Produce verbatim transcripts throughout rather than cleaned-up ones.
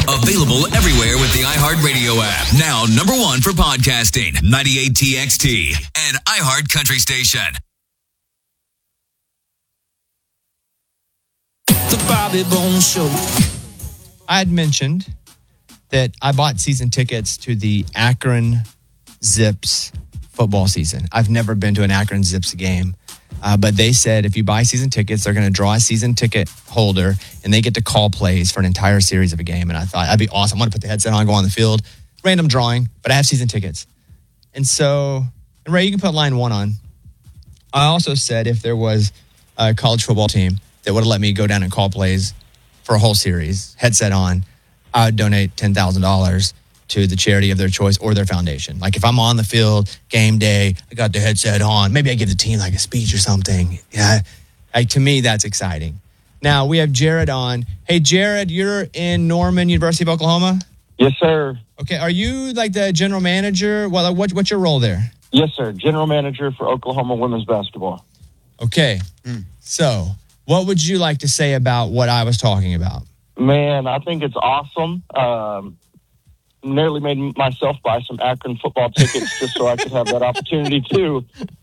Available everywhere with the iHeartRadio app. Now number one for podcasting. ninety-eight T X T and iHeart Country Station. The Bobby Bones Show. I had mentioned that I bought season tickets to the Akron Zips football season. I've never been to an Akron Zips game, uh, but they said if you buy season tickets, they're going to draw a season ticket holder, and they get to call plays for an entire series of a game. And I thought, that'd be awesome. I'm going to put the headset on, go on the field. Random drawing, but I have season tickets. And so, and Ray, you can put line one on. I also said if there was a college football team that would have let me go down and call plays for a whole series, headset on, I would donate ten thousand dollars to the charity of their choice or their foundation. Like if I'm on the field, game day, I got the headset on, maybe I give the team like a speech or something. Yeah, like, to me, that's exciting. Now, we have Jared on. Hey, Jared, you're in Norman, University of Oklahoma? Yes, sir. Okay, are you like the general manager? Well, what, what's your role there? Yes, sir. General manager for Oklahoma women's basketball. Okay, mm. So what would you like to say about what I was talking about? Man, I think it's awesome. Um, nearly made myself buy some Akron football tickets just so I could have that opportunity too.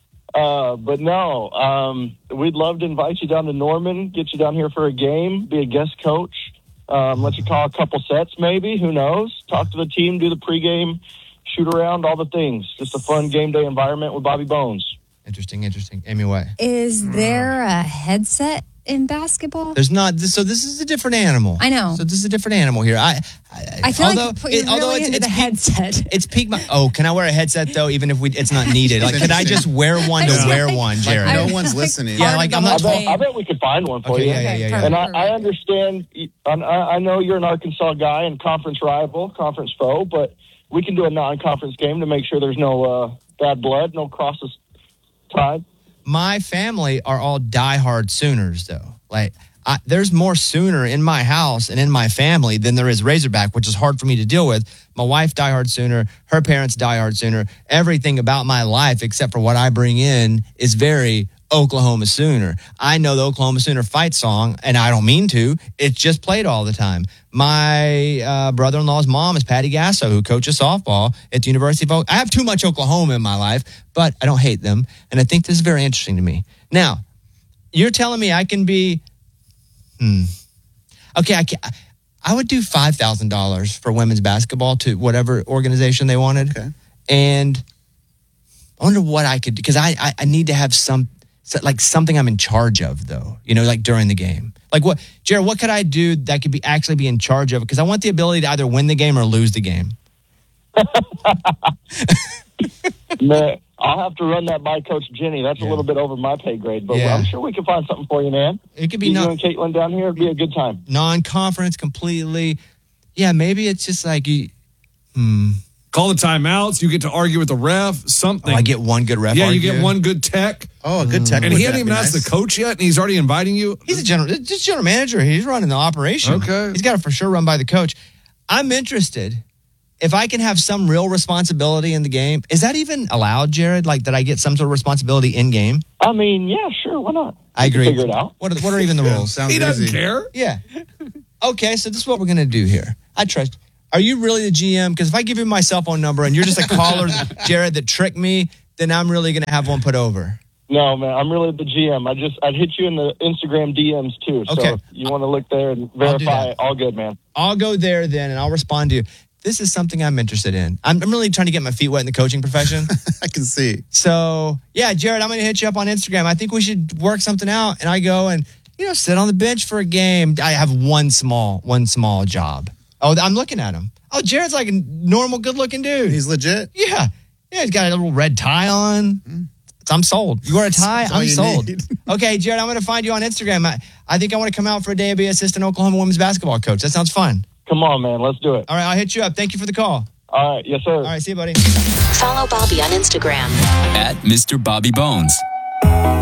Uh, but no, um, we'd love to invite you down to Norman, get you down here for a game, be a guest coach, um, let you call a couple sets maybe, who knows, talk to the team, do the pregame, shoot around, all the things. Just a fun game day environment with Bobby Bones. Interesting, interesting. Amy, what? Is there a headset in basketball? There's not. So this is a different animal. I know. So this is a different animal here. I I, I feel although, like you put it, really into the headset. It's peak. My, oh, can I wear a headset though? Even if we, it's not needed. Like, can I just wear one to wear one, Jared? Like, no one's listening. Yeah, like I'm not. I bet, I bet we could find one for okay, you. Yeah, yeah, yeah, yeah. And I, I understand. I, I know you're an Arkansas guy and conference rival, conference foe, but we can do a non-conference game to make sure there's no uh, bad blood, no crosses tied. My family are all diehard Sooners, though. Like. I, there's more Sooner in my house and in my family than there is Razorback, which is hard for me to deal with. My wife, diehard Sooner. Her parents, diehard Sooner. Everything about my life, except for what I bring in, is very Oklahoma Sooner. I know the Oklahoma Sooner fight song, and I don't mean to. It's just played all the time. My uh, brother-in-law's mom is Patty Gasso, who coaches softball at the University of Oklahoma. I have too much Oklahoma in my life, but I don't hate them, and I think this is very interesting to me. Now, you're telling me I can be... Hmm. Okay, I, can, I would do five thousand dollars for women's basketball to whatever organization they wanted. Okay. And I wonder what I could do, because I, I, I need to have some, like something I'm in charge of, though, you know, like during the game. Like what, Jared, what could I do that could be actually be in charge of? Because I want the ability to either win the game or lose the game. Man, I'll have to run that by Coach Jenny. That's yeah. a little bit over my pay grade, but yeah. I'm sure we can find something for you, man. It could be you non- and Caitlin down here. It'd be a good time. Non-conference completely. Yeah, maybe it's just like you. Hmm. Call the timeouts. You get to argue with the ref. Something. Oh, I get one good ref. Yeah, argue. you get one good tech. Oh, a good tech. And he hadn't even asked nice. the coach yet, and he's already inviting you. He's a general, just general manager. He's running the operation. Okay, he's got to for sure run by the coach. I'm interested. If I can have some real responsibility in the game, is that even allowed, Jared? Like that I get some sort of responsibility in game? I mean, yeah, sure. Why not? I agree. Figure it out. What are, what are even the rules? Sounds he doesn't easy. care. Yeah. Okay, so this is what we're going to do here. I trust. Are you really the G M? Because if I give you my cell phone number and you're just a caller, Jared, that tricked me, then I'm really going to have one put over. No, man, I'm really the G M. I just, I'd hit you in the Instagram D Ms too. So okay. if you want to look there and verify it, all good, man. I'll go there then and I'll respond to you. This is something I'm interested in. I'm, I'm really trying to get my feet wet in the coaching profession. I can see. So, yeah, Jared, I'm going to hit you up on Instagram. I think we should work something out. And I go and, you know, sit on the bench for a game. I have one small, one small job. Oh, I'm looking at him. Oh, Jared's like a normal, good-looking dude. He's legit? Yeah. Yeah, he's got a little red tie on. Mm. I'm sold. You wear a tie? I'm sold. Okay, Jared, I'm going to find you on Instagram. I, I think I want to come out for a day and be assistant Oklahoma women's basketball coach. That sounds fun. Come on, man. Let's do it. All right, I'll hit you up. Thank you for the call. All right. Yes, sir. All right, see you, buddy. Follow Bobby on Instagram at Mister Bobby Bones.